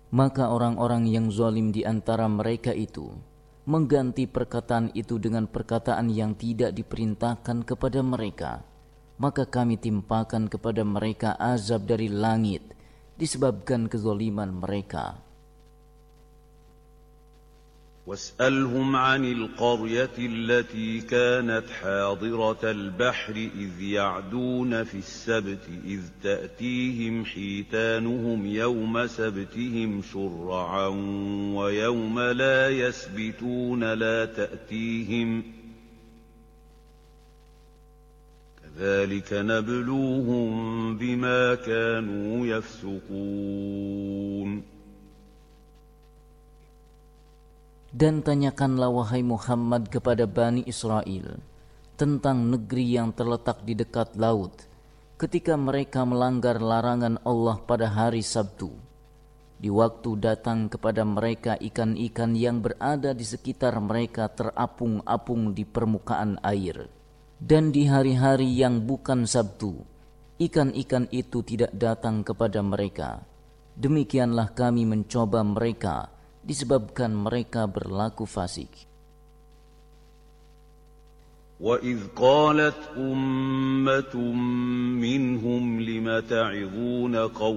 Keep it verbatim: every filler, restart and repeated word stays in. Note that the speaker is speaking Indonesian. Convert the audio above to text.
Maka orang-orang yang zalim di antara mereka itu mengganti perkataan itu dengan perkataan yang tidak diperintahkan kepada mereka. Maka kami timpakan kepada mereka azab dari langit disebabkan kezaliman mereka. واسألهم عن القرية التي كانت حاضرة البحر إذ يعدون في السبت إذ تأتيهم حيتانهم يوم سبتهم شرعا ويوم لا يسبتون لا تأتيهم كذلك نبلوهم بما كانوا يفسقون. Dan tanyakanlah wahai Muhammad kepada Bani Israel tentang negeri yang terletak di dekat laut ketika mereka melanggar larangan Allah pada hari Sabtu. Di waktu datang kepada mereka ikan-ikan yang berada di sekitar mereka terapung-apung di permukaan air. Dan di hari-hari yang bukan Sabtu, ikan-ikan itu tidak datang kepada mereka. Demikianlah kami mencoba mereka disebabkan mereka berlaku fasik. وَإِذْ قَالَتْ أُمَّةٌ مِّنْهُمْ لِمَ تَعِظُونَ قَوْمًا